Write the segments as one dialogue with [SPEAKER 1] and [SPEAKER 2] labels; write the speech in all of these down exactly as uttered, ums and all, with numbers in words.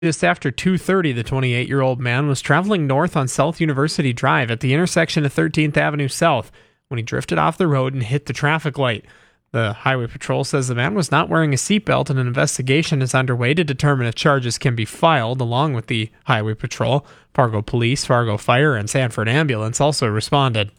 [SPEAKER 1] Just after two thirty, the twenty-eight-year-old man was traveling north on South University Drive at the intersection of thirteenth Avenue South when he drifted off the road and hit the traffic light. The Highway Patrol says the man was not wearing a seatbelt, and an investigation is underway to determine if charges can be filed. Along with the Highway Patrol, Fargo Police, Fargo Fire, and Sanford Ambulance also responded.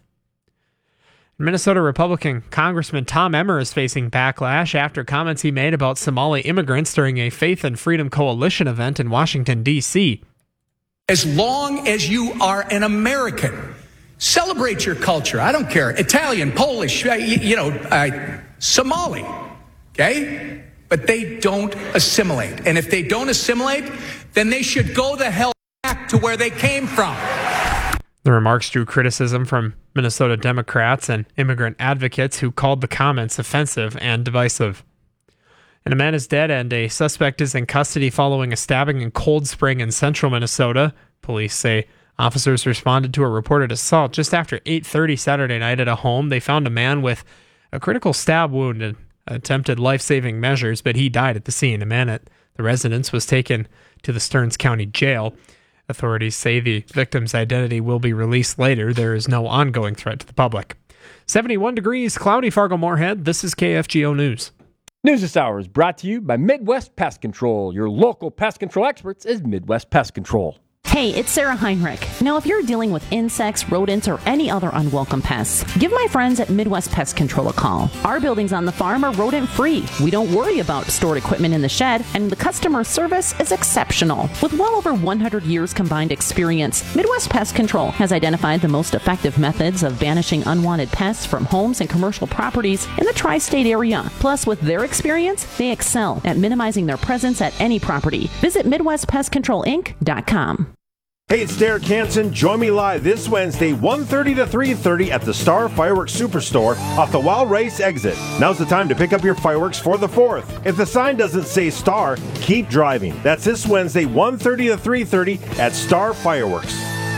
[SPEAKER 1] Minnesota Republican Congressman Tom Emmer is facing backlash after comments he made about Somali immigrants during a Faith and Freedom Coalition event in Washington, D C
[SPEAKER 2] As long as you are an American, celebrate your culture. I don't care. Italian, Polish, uh, you, you know, uh, Somali, okay? But they don't assimilate. And if they don't assimilate, then they should go the hell back to where they came from.
[SPEAKER 1] The remarks drew criticism from Minnesota Democrats and immigrant advocates who called the comments offensive and divisive. And a man is dead and a suspect is in custody following a stabbing in Cold Spring in central Minnesota. Police say officers responded to a reported assault just after eight thirty Saturday night at a home. They found a man with a critical stab wound and attempted life-saving measures, but he died at the scene. A man at the residence was taken to the Stearns County Jail. Authorities say the victim's identity will be released later. There is no ongoing threat to the public. seventy-one degrees, cloudy Fargo-Moorhead. This is K F G O News.
[SPEAKER 3] News this hour is brought to you by Midwest Pest Control. Your local pest control experts is Midwest Pest Control.
[SPEAKER 4] Hey, it's Sarah Heinrich. Now, if you're dealing with insects, rodents, or any other unwelcome pests, give my friends at Midwest Pest Control a call. Our buildings on the farm are rodent-free. We don't worry about stored equipment in the shed, and the customer service is exceptional. With well over one hundred years combined experience, Midwest Pest Control has identified the most effective methods of banishing unwanted pests from homes and commercial properties in the tri-state area. Plus, with their experience, they excel at minimizing their presence at any property. Visit Midwest Pest Control Inc dot com.
[SPEAKER 5] Hey, it's Derek Hansen. Join me live this Wednesday, one thirty to three thirty at the Star Fireworks Superstore off the Wild Race exit. Now's the time to pick up your fireworks for the fourth. If the sign doesn't say Star, keep driving. That's this Wednesday, one thirty to three thirty at Star Fireworks.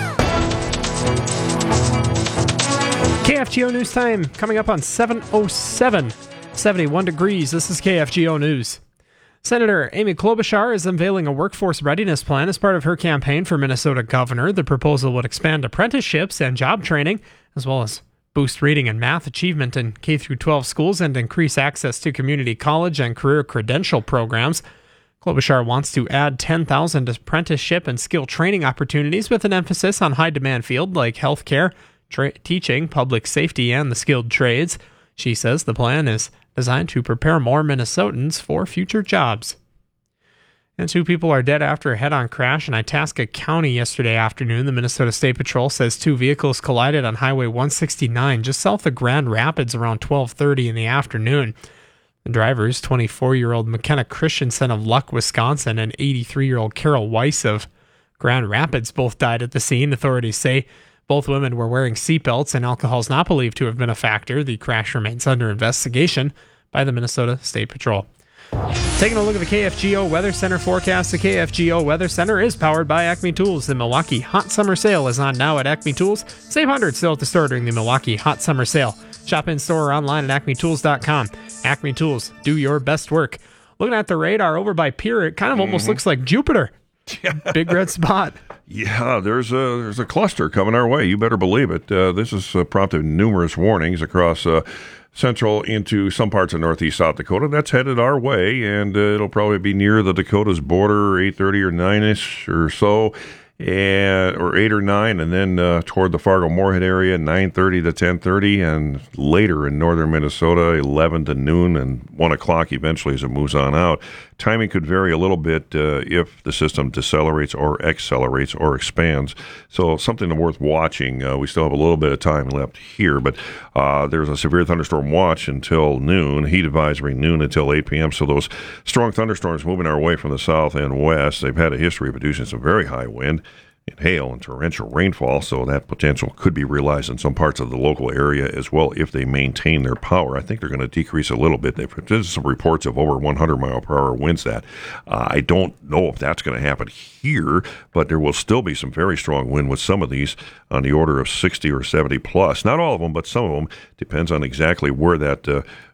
[SPEAKER 1] K F G O News time coming up on seven oh seven. seventy-one degrees. This is K F G O News. Senator Amy Klobuchar is unveiling a workforce readiness plan as part of her campaign for Minnesota governor. The proposal would expand apprenticeships and job training, as well as boost reading and math achievement in K through twelve schools and increase access to community college and career credential programs. Klobuchar wants to add ten thousand apprenticeship and skill training opportunities with an emphasis on high-demand fields like healthcare, tra- teaching, public safety, and the skilled trades. She says the plan is designed to prepare more Minnesotans for future jobs. And two people are dead after a head-on crash in Itasca County yesterday afternoon. The Minnesota State Patrol says two vehicles collided on Highway one sixty-nine just south of Grand Rapids around twelve thirty in the afternoon. The drivers, twenty-four-year-old McKenna Christensen of Luck, Wisconsin, and eighty-three-year-old Carol Weiss of Grand Rapids, both died at the scene. Authorities say both women were wearing seatbelts, and alcohol is not believed to have been a factor. The crash remains under investigation by the Minnesota State Patrol. Taking a look at the K F G O Weather Center forecast. The K F G O Weather Center is powered by Acme Tools. The Milwaukee Hot Summer Sale is on now at Acme Tools. Save hundreds still at the store during the Milwaukee Hot Summer Sale. Shop in store or online at acme tools dot com. Acme Tools, do your best work. Looking at the radar over by Pier, it kind of almost mm-hmm. looks like Jupiter. Big red spot.
[SPEAKER 6] Yeah, there's a there's a cluster coming our way. You better believe it. Uh, this has uh, prompted numerous warnings across uh, central into some parts of northeast South Dakota. That's headed our way, and uh, it'll probably be near the Dakotas border, eight thirty or nine-ish or so, and or eight or nine, and then uh, toward the Fargo-Moorhead area, nine thirty to ten thirty, and later in northern Minnesota, eleven to noon, and one o'clock eventually as it moves on out. Timing could vary a little bit uh, if the system decelerates or accelerates or expands. So something worth watching. Uh, we still have a little bit of time left here, but uh, there's a severe thunderstorm watch until noon, heat advisory noon until eight p.m. So those strong thunderstorms moving our way from the south and west, they've had a history of producing some very high wind and hail and torrential rainfall, so that potential could be realized in some parts of the local area as well if they maintain their power. I think they're going to decrease a little bit. There's some reports of over one hundred mile per hour winds that. Uh, I don't know if that's going to happen here, but there will still be some very strong wind with some of these on the order of sixty or seventy plus. Not all of them, but some of them. Depends on exactly where that uh,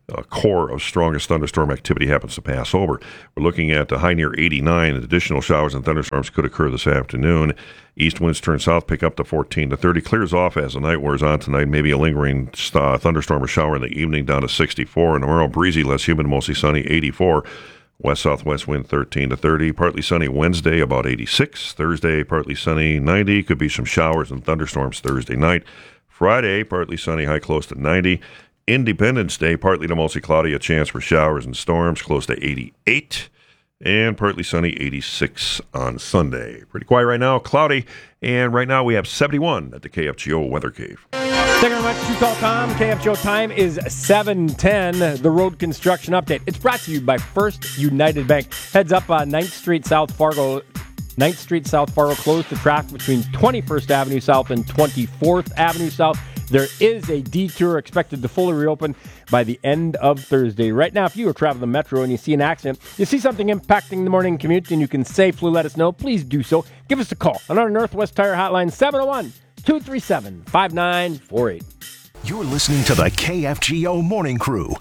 [SPEAKER 6] a core of strongest thunderstorm activity happens to pass over. We're looking at a high near eighty-nine. Additional showers and thunderstorms could occur this afternoon. East winds turn south, pick up to fourteen to thirty. Clears off as the night wears on tonight. Maybe a lingering uh, thunderstorm or shower in the evening, down to sixty-four. And tomorrow, breezy, less humid, mostly sunny, eighty-four. West-southwest wind thirteen to thirty. Partly sunny Wednesday, about eighty-six. Thursday, partly sunny, ninety. Could be some showers and thunderstorms Thursday night. Friday, partly sunny, high close to ninety. Independence Day, partly to mostly cloudy, a chance for showers and storms, close to eighty-eight. And partly sunny, eighty-six on Sunday. Pretty quiet right now, cloudy. And right now we have seventy-one at the K F G O Weather Cave.
[SPEAKER 3] Thank you very much. True Call Tom. K F G O time is seven ten. The road construction update. It's brought to you by First United Bank. Heads up on ninth Street South Fargo. ninth Street South Fargo closed to traffic between twenty-first Avenue South and twenty-fourth Avenue South. There is a detour expected to fully reopen by the end of Thursday. Right now, if you are traveling the Metro and you see an accident, you see something impacting the morning commute, and you can safely let us know, please do so. Give us a call on our Northwest Tire Hotline, seven oh one, two three seven, five nine four eight.
[SPEAKER 7] You're listening to the K F G O Morning Crew.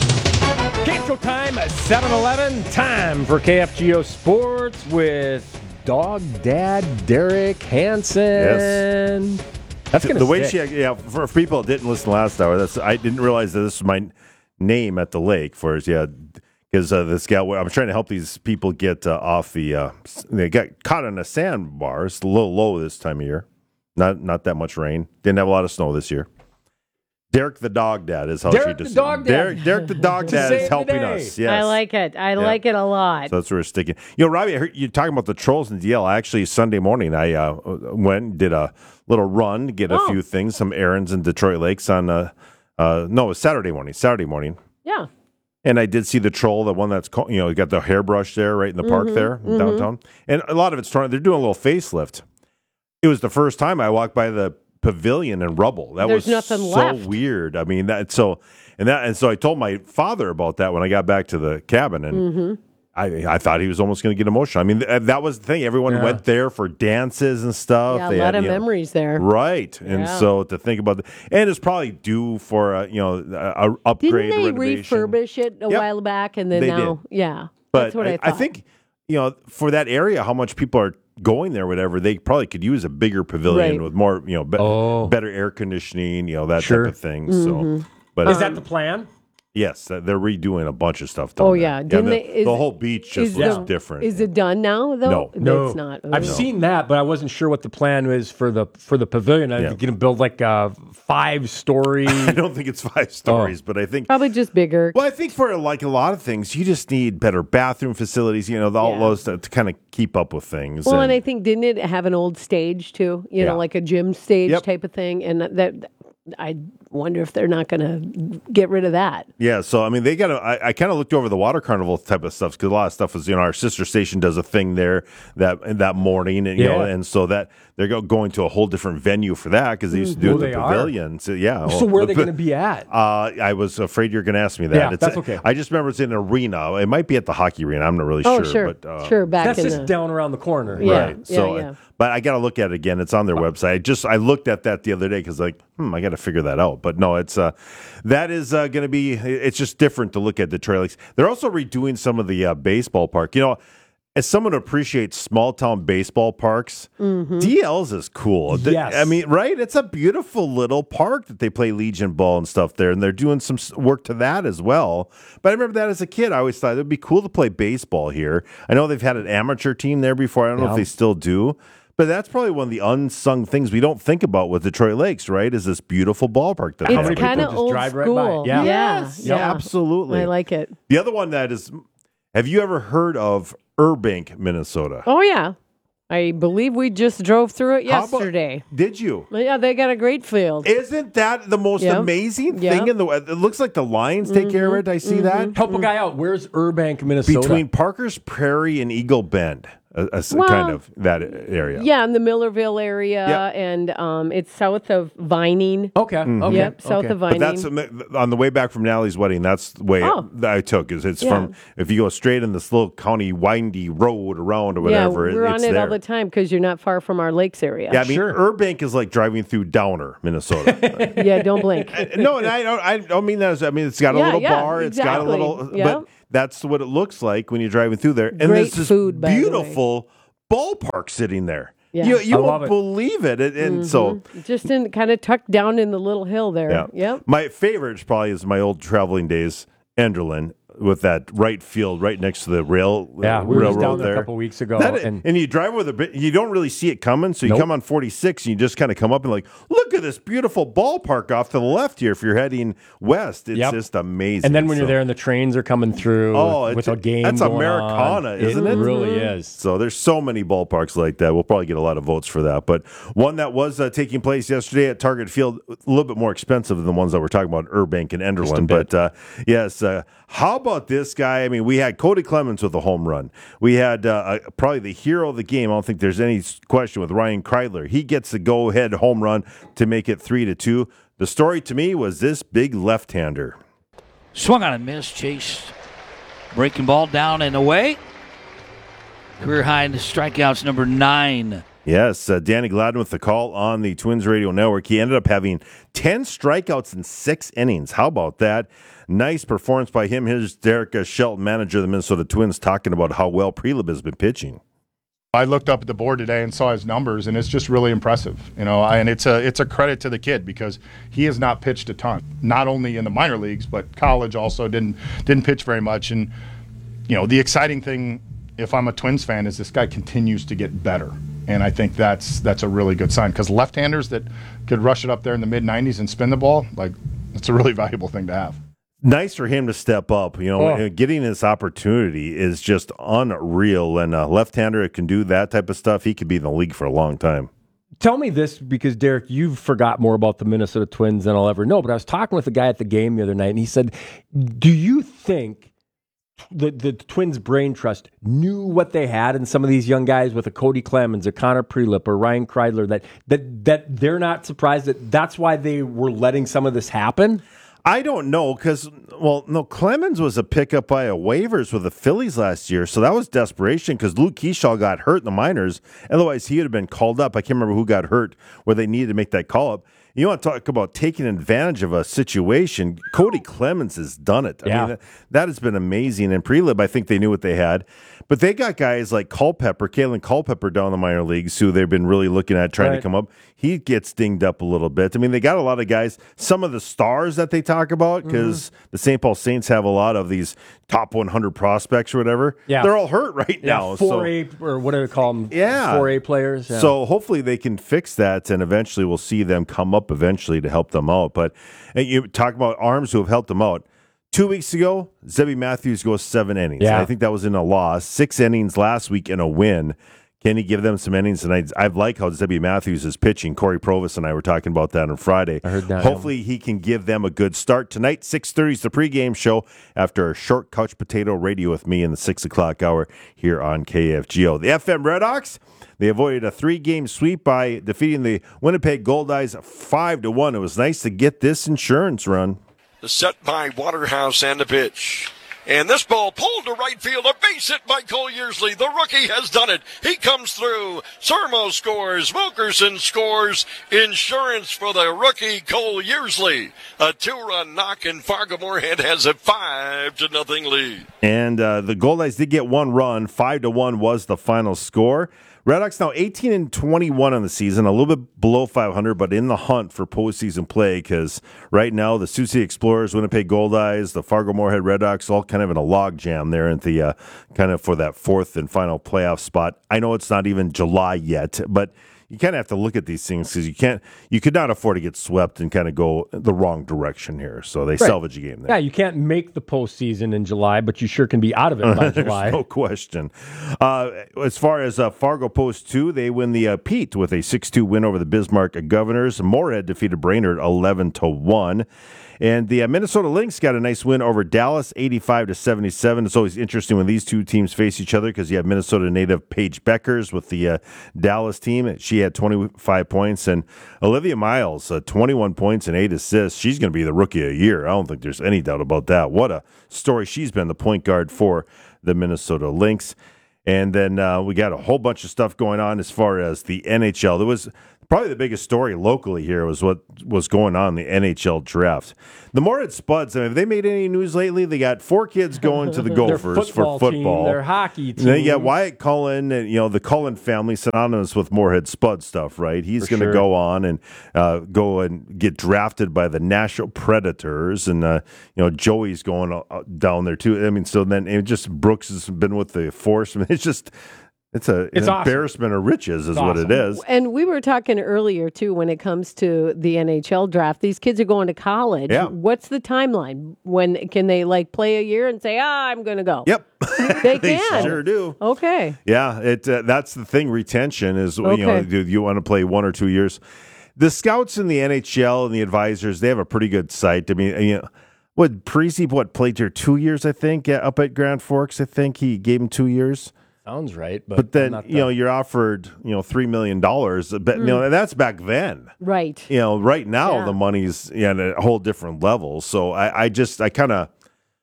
[SPEAKER 3] K F G O time, seven eleven. Time for K F G O Sports with Dog Dad Derek Hansen.
[SPEAKER 5] Yes.
[SPEAKER 3] That's gonna
[SPEAKER 5] the way
[SPEAKER 3] stick.
[SPEAKER 5] she, yeah, for people that didn't listen last hour, that's I didn't realize that this was my name at the lake for us. Yeah, because uh, this gal, I'm trying to help these people get uh, off the. Uh, they got caught on a sandbar. It's a little low this time of year. Not not that much rain. Didn't have a lot of snow this year. Derek the Dog Dad is how
[SPEAKER 3] Derek
[SPEAKER 5] she just.
[SPEAKER 3] the Dog Dad.
[SPEAKER 5] Derek, Derek the Dog
[SPEAKER 3] To
[SPEAKER 5] Dad
[SPEAKER 3] save
[SPEAKER 5] is
[SPEAKER 3] the
[SPEAKER 5] helping
[SPEAKER 3] day.
[SPEAKER 5] us. Yes.
[SPEAKER 8] I like it. I like it a lot.
[SPEAKER 5] So that's where we're sticking. You know, Robbie, I heard you talking about the Trolls in D L. Actually, Sunday morning, I uh, went and did a little run, get a
[SPEAKER 8] Oh.
[SPEAKER 5] few things, some errands in Detroit Lakes on, uh, uh, no, it was Saturday morning, Saturday morning.
[SPEAKER 8] Yeah.
[SPEAKER 5] And I did see the Troll, the one that's, co- you know, you got the hairbrush there right in the park there in downtown. And a lot of it's, torn. They're doing a little facelift. It was the first time I walked by the pavilion in rubble. That
[SPEAKER 8] There's
[SPEAKER 5] was
[SPEAKER 8] nothing
[SPEAKER 5] so
[SPEAKER 8] left.
[SPEAKER 5] weird. I mean, that so, and that, and so I told my father about that when I got back to the cabin, and
[SPEAKER 8] Mm-hmm.
[SPEAKER 5] I, I thought he was almost going to get emotional. I mean, th- that was the thing. Everyone
[SPEAKER 3] Yeah.
[SPEAKER 5] went there for dances and stuff.
[SPEAKER 8] Yeah, a
[SPEAKER 5] They
[SPEAKER 8] lot
[SPEAKER 5] had,
[SPEAKER 8] of
[SPEAKER 5] you know,
[SPEAKER 8] memories there.
[SPEAKER 5] right? And
[SPEAKER 8] Yeah.
[SPEAKER 5] so to think about, the, and it's probably due for a, you know, a, a upgrade.
[SPEAKER 8] Didn't they
[SPEAKER 5] renovation.
[SPEAKER 8] refurbish it a
[SPEAKER 5] Yep.
[SPEAKER 8] while back, and then
[SPEAKER 5] They
[SPEAKER 8] now,
[SPEAKER 5] did.
[SPEAKER 8] yeah,
[SPEAKER 5] But
[SPEAKER 8] that's what I,
[SPEAKER 5] I,
[SPEAKER 8] thought.
[SPEAKER 5] think, you know, for that area, how much people are going there, whatever, they probably could use a bigger pavilion
[SPEAKER 8] Right.
[SPEAKER 5] with more, you know, be-
[SPEAKER 3] Oh.
[SPEAKER 5] better air conditioning, you know, that
[SPEAKER 3] Sure.
[SPEAKER 5] type of thing.
[SPEAKER 8] Mm-hmm.
[SPEAKER 5] So, but
[SPEAKER 3] Is that the plan?
[SPEAKER 5] yes, that- they're redoing a bunch of stuff. Down
[SPEAKER 8] Oh,
[SPEAKER 5] there.
[SPEAKER 8] yeah. Didn't
[SPEAKER 5] the,
[SPEAKER 8] they- is-
[SPEAKER 5] the whole beach just
[SPEAKER 8] is
[SPEAKER 5] looks
[SPEAKER 8] the-
[SPEAKER 5] different.
[SPEAKER 8] Is it done now though?
[SPEAKER 5] No.
[SPEAKER 3] No,
[SPEAKER 8] it's not.
[SPEAKER 3] I've
[SPEAKER 8] Oh.
[SPEAKER 3] seen that, but I wasn't sure what the plan was for the for the pavilion. I
[SPEAKER 5] Yeah.
[SPEAKER 3] think you're gonna build like a five story.
[SPEAKER 5] I don't think it's five stories,
[SPEAKER 3] Oh.
[SPEAKER 5] but I think.
[SPEAKER 8] Probably just bigger.
[SPEAKER 5] Well, I think for like a lot of things, you just need better bathroom facilities. You know, the all
[SPEAKER 8] Yeah.
[SPEAKER 5] those to, to kind of keep up with things.
[SPEAKER 8] Well, and I think didn't it have an old stage too? You
[SPEAKER 5] Yeah.
[SPEAKER 8] know, like a gym stage
[SPEAKER 5] Yep.
[SPEAKER 8] type of thing, and that, that I wonder if they're not going to get rid of that.
[SPEAKER 5] Yeah, so I mean, they got to. I, I kind of looked over the water carnival type of stuff because a lot of stuff was, you know, our sister station does a thing there that that morning, and you know,
[SPEAKER 3] Yeah.
[SPEAKER 5] and so that they're go, going to a whole different venue for that because they used to do
[SPEAKER 3] Oh,
[SPEAKER 5] it
[SPEAKER 3] they
[SPEAKER 5] in the
[SPEAKER 3] are?
[SPEAKER 5] pavilion. So yeah,
[SPEAKER 3] So
[SPEAKER 5] well,
[SPEAKER 3] where are they
[SPEAKER 5] the-
[SPEAKER 3] going to be at?
[SPEAKER 5] Uh, I was afraid you're going to ask me that.
[SPEAKER 3] Yeah,
[SPEAKER 5] It's
[SPEAKER 3] that's
[SPEAKER 5] a-
[SPEAKER 3] okay.
[SPEAKER 5] I just remember it's in an arena. It might be at the hockey arena. I'm not really
[SPEAKER 8] Oh,
[SPEAKER 5] sure.
[SPEAKER 8] sure,
[SPEAKER 5] But, uh,
[SPEAKER 8] sure. Back
[SPEAKER 3] That's
[SPEAKER 8] in
[SPEAKER 3] just
[SPEAKER 8] the,
[SPEAKER 3] down around the corner.
[SPEAKER 8] Yeah.
[SPEAKER 5] Right. So,
[SPEAKER 8] yeah.
[SPEAKER 5] but I got to look at it again. It's on their website. I just I looked at that the other day because like, hmm, I got to figure that out. But no, it's uh, that is uh, going to be. It's just different to look at the Detroit Lakes. They're also redoing some of the uh, baseball park. You know, as someone who appreciates small town baseball parks, D L's is cool. The-
[SPEAKER 3] Yes.
[SPEAKER 5] I mean, right? It's a beautiful little park that they play Legion ball and stuff there, and they're doing some s- work to that as well. But I remember that as a kid, I always thought it would be cool to play baseball here. I know they've had an amateur team there before. I don't know
[SPEAKER 3] Yeah.
[SPEAKER 5] if they still do. But that's probably one of the unsung things we don't think about with Detroit Lakes, right? Is this beautiful ballpark that they
[SPEAKER 8] It's
[SPEAKER 5] have.
[SPEAKER 3] many people
[SPEAKER 8] kind of
[SPEAKER 3] just
[SPEAKER 8] old
[SPEAKER 3] drive right by?
[SPEAKER 8] school.
[SPEAKER 3] Yeah.
[SPEAKER 8] yeah,
[SPEAKER 5] Yes,
[SPEAKER 8] yeah.
[SPEAKER 5] absolutely.
[SPEAKER 8] I like it.
[SPEAKER 5] The other one that is, have you ever heard of Burbank, Minnesota?
[SPEAKER 8] Oh yeah, I believe we just drove through it
[SPEAKER 5] How about-
[SPEAKER 8] yesterday.
[SPEAKER 5] Did you?
[SPEAKER 8] Yeah, they got a great field.
[SPEAKER 5] Isn't that the most
[SPEAKER 8] Yep.
[SPEAKER 5] amazing
[SPEAKER 8] Yep.
[SPEAKER 5] thing in the? It looks like the Lions take care of it. I see that
[SPEAKER 3] Help a guy out. Where's Burbank, Minnesota?
[SPEAKER 5] between Parker's Prairie and Eagle Bend. a, a
[SPEAKER 8] Well,
[SPEAKER 5] kind of that area.
[SPEAKER 8] Yeah, in the Millerville area,
[SPEAKER 5] Yeah.
[SPEAKER 8] and um, it's south of Vining.
[SPEAKER 3] Okay. Okay.
[SPEAKER 8] Yep, south
[SPEAKER 3] okay.
[SPEAKER 8] of Vining.
[SPEAKER 5] But that's on the way back from Natalie's wedding. That's the way
[SPEAKER 8] Oh.
[SPEAKER 5] that I took. Is it's
[SPEAKER 8] Yeah.
[SPEAKER 5] from if you go straight in this little county windy road around or
[SPEAKER 8] yeah,
[SPEAKER 5] whatever.
[SPEAKER 8] we're
[SPEAKER 5] it's
[SPEAKER 8] on it
[SPEAKER 5] there.
[SPEAKER 8] all the time because you're not far from our lakes area.
[SPEAKER 5] Yeah, I mean,
[SPEAKER 3] Sure.
[SPEAKER 5] Burbank is like driving through Downer, Minnesota.
[SPEAKER 8] Yeah, don't blink.
[SPEAKER 5] no, and I don't. I don't mean that. As, I mean, it's got a
[SPEAKER 8] Yeah,
[SPEAKER 5] little
[SPEAKER 8] yeah,
[SPEAKER 5] bar. It's got a
[SPEAKER 8] exactly.
[SPEAKER 5] little.
[SPEAKER 8] Yeah.
[SPEAKER 5] But that's what it looks like when you're driving through there. And
[SPEAKER 8] Great
[SPEAKER 5] there's this
[SPEAKER 8] food, by the way.
[SPEAKER 5] beautiful ballpark sitting there.
[SPEAKER 8] Yeah.
[SPEAKER 5] You, you
[SPEAKER 3] I
[SPEAKER 5] won't
[SPEAKER 3] love it.
[SPEAKER 5] believe it. And, and so,
[SPEAKER 8] Just in kind of tucked down in the little hill there.
[SPEAKER 5] yeah.
[SPEAKER 8] Yep.
[SPEAKER 5] My favorite probably is my old traveling days, Enderlin, with that right field right next to the rail.
[SPEAKER 3] Yeah, we were just
[SPEAKER 5] railroad
[SPEAKER 3] down there
[SPEAKER 5] there
[SPEAKER 3] a couple weeks ago,
[SPEAKER 5] That-
[SPEAKER 3] and-
[SPEAKER 5] and you drive with a bit, you don't really see it coming. So you
[SPEAKER 3] Nope.
[SPEAKER 5] come on forty-six and you just kind of come up and like, look at this beautiful ballpark off to the left here. If you're heading west, it's
[SPEAKER 3] Yep.
[SPEAKER 5] just amazing.
[SPEAKER 3] And then when you're
[SPEAKER 5] So-
[SPEAKER 3] there and the trains are coming through
[SPEAKER 5] Oh,
[SPEAKER 3] with, with
[SPEAKER 5] it's-
[SPEAKER 3] a game
[SPEAKER 5] that's
[SPEAKER 3] going
[SPEAKER 5] Americana,
[SPEAKER 3] on,
[SPEAKER 5] isn't it?
[SPEAKER 3] really is.
[SPEAKER 5] So there's so many ballparks like that. We'll probably get a lot of votes for that. But one that was uh, taking place yesterday at Target Field, a little bit more expensive than the ones that we're talking about, Urbank and Enderlin. But uh, yes, uh, how about this guy? I mean, we had Cody Clemens with a home run. We had uh, uh, probably the hero of the game. I don't think there's any question with Ryan Kreidler. He gets the go-ahead home run to make it three to two. The story to me was this big left-hander.
[SPEAKER 9] Swung on and missed. Chase breaking ball down and away. Career high in strikeouts, number nine.
[SPEAKER 5] Yes, uh, Danny Gladden with the call on the Twins Radio Network. He ended up having ten strikeouts in six innings. How about that? Nice performance by him. Here's Derek uh, Shelton, manager of the Minnesota Twins, talking about how well Prelib has been pitching.
[SPEAKER 10] I looked up at the board today and saw his numbers, and it's just really impressive. You know, and it's a it's a credit to the kid because he has not pitched a ton, not only in the minor leagues but college also didn't didn't pitch very much. And you know, the exciting thing, if I'm a Twins fan, is this guy continues to get better, and I think that's that's a really good sign because left-handers that could rush it up there in the mid nineties and spin the ball, like it's a really valuable thing to have.
[SPEAKER 5] Nice for him to step up. You know,
[SPEAKER 3] Oh.
[SPEAKER 5] getting this opportunity is just unreal. And a left-hander that can do that type of stuff, he could be in the league for a long time.
[SPEAKER 3] Tell me this, because Derek, you've forgot more about the Minnesota Twins than I'll ever know. But I was talking with a guy at the game the other night, and he said, "Do you think the the Twins brain trust knew what they had in some of these young guys with a Cody Clemens, a Connor Prelip, or Ryan Kreidler, that that that they're not surprised that that's why they were letting some of this happen?"
[SPEAKER 5] I don't know because, well, no, Clemens was a pickup by a waivers with the Phillies last year, so that was desperation because Luke Keyshaw got hurt in the minors. Otherwise, he would have been called up. I can't remember who got hurt where they needed to make that call up. You want to talk about taking advantage of a situation? Cody Clemens has done it. I
[SPEAKER 3] Yeah.
[SPEAKER 5] mean, that, that has been amazing. And Prelib, I think they knew what they had. But they got guys like Culpepper, Kalen Culpepper down in the minor leagues who they've been really looking at trying
[SPEAKER 3] Right.
[SPEAKER 5] to come up. He gets dinged up a little bit. I mean, they got a lot of guys, some of the stars that they talk about, because
[SPEAKER 3] Mm-hmm.
[SPEAKER 5] the Saint Paul Saints have a lot of these top one hundred prospects or whatever.
[SPEAKER 3] Yeah.
[SPEAKER 5] They're all hurt right
[SPEAKER 3] Yeah,
[SPEAKER 5] now.
[SPEAKER 3] four
[SPEAKER 5] so-
[SPEAKER 3] A or what do they call them?
[SPEAKER 5] Yeah.
[SPEAKER 3] four A players. Yeah.
[SPEAKER 5] So hopefully they can fix that, and eventually we'll see them come up eventually to help them out. But and you talk about arms who have helped them out. Two weeks ago, Zebby Matthews goes seven innings.
[SPEAKER 3] Yeah.
[SPEAKER 5] I think that was in a loss. Six innings last week in a win. Can he give them some innings tonight? I like how Zebby Matthews is pitching. Corey Provis and I were talking about that on Friday.
[SPEAKER 3] I heard that,
[SPEAKER 5] Hopefully he can give them a good start. Tonight, six thirty is the pregame show after a short couch potato radio with me in the six o'clock hour here on K F G O. The F M Redhawks, they avoided a three-game sweep by defeating the Winnipeg Goldeyes five to one. It was nice to get this insurance run.
[SPEAKER 11] The set by Waterhouse and the pitch. And this ball pulled to right field. A base hit by Cole Yearsley. The rookie has done it. He comes through. Sermo scores. Wilkerson scores. Insurance for the rookie Cole Yearsley. A two-run knock, and Fargo Moorhead has a five to nothing lead.
[SPEAKER 5] And uh, the Goldeyes did get one run. Five to one was the final score. Redhawks now eighteen and twenty-one on the season, a little bit below five hundred, but in the hunt for postseason play because right now the Sioux City Explorers, Winnipeg Goldeyes, the Fargo Moorhead Redhawks, all kind of in a log jam there at the uh, kind of for that fourth and final playoff spot. I know it's not even July yet, but you kind of have to look at these things because you can't, you could not afford to get swept and kind of go the wrong direction here. So they
[SPEAKER 3] Right.
[SPEAKER 5] salvage a game there.
[SPEAKER 3] Yeah, you can't make the postseason in July, but you sure can be out of it by
[SPEAKER 5] There's
[SPEAKER 3] July.
[SPEAKER 5] no question. Uh, as far as uh, Fargo Post two, they win the uh, Pete with a six two win over the Bismarck Governors. Moorhead defeated Brainerd eleven to one. And the uh, Minnesota Lynx got a nice win over Dallas, eighty-five to seventy-seven. It's always interesting when these two teams face each other because you have Minnesota native Paige Beckers with the uh, Dallas team. She had twenty-five points. And Olivia Miles, uh, twenty-one points and eight assists. She's going to be the Rookie of the Year. I don't think there's any doubt about that. What a story. She's been the point guard for the Minnesota Lynx. And then uh, we got a whole bunch of stuff going on as far as the N H L. There was probably the biggest story locally here was what was going on in the N H L draft. The Moorhead Spuds, I mean, have they made any news lately? They got four kids going to the Gophers
[SPEAKER 3] their football
[SPEAKER 5] for football.
[SPEAKER 3] Team, their hockey team.
[SPEAKER 5] And then you got Wyatt Cullen and, you know, the Cullen family synonymous with Moorhead Spud stuff, right? He's going to
[SPEAKER 3] sure.
[SPEAKER 5] go on and uh, go and get drafted by the Nashville Predators. And, uh, you know, Joey's going uh, down there, too. I mean, so then it just Brooks has been with the Force. I mean, it's just... It's a,
[SPEAKER 3] It's
[SPEAKER 5] an
[SPEAKER 3] awesome.
[SPEAKER 5] embarrassment of riches is
[SPEAKER 3] It's
[SPEAKER 5] what
[SPEAKER 3] awesome.
[SPEAKER 5] it is.
[SPEAKER 8] And we were talking earlier, too, when it comes to the N H L draft. These kids are going to college.
[SPEAKER 5] Yeah.
[SPEAKER 8] What's the timeline? When can they, like, play a year and say, ah, I'm going to go?
[SPEAKER 5] Yep.
[SPEAKER 8] They
[SPEAKER 5] They
[SPEAKER 8] can.
[SPEAKER 5] sure do.
[SPEAKER 8] Okay.
[SPEAKER 5] Yeah, it uh, that's the thing. Retention is, you know,
[SPEAKER 8] Okay.
[SPEAKER 5] do you want to play one or two years? The scouts in the N H L and the advisors, they have a pretty good site. I mean, you know, what Parisi, what played here two years, I think, yeah, up at Grand Forks. I think he gave him two years.
[SPEAKER 3] Sounds right, but,
[SPEAKER 5] But then,
[SPEAKER 3] not
[SPEAKER 5] you know,
[SPEAKER 3] the-
[SPEAKER 5] you're offered, you know, three million dollars. But you know, that's back then.
[SPEAKER 8] Right.
[SPEAKER 5] You know, right now
[SPEAKER 8] Yeah.
[SPEAKER 5] the money's at a whole different level. So I, I just, I kind of,